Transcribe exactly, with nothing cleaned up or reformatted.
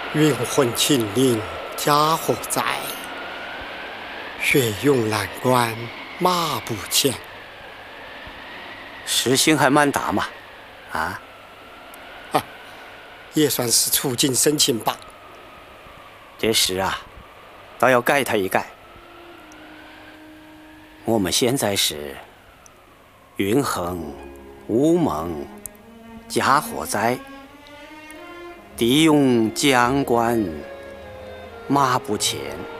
云魂秦岭家火灾，血涌蓝关马不前。 事情还蛮大嘛，啊？ 啊，也算是触景生情吧。 这事啊，倒要改他一改。我们现在是云横、乌蒙、家火灾，地涌江关马不前。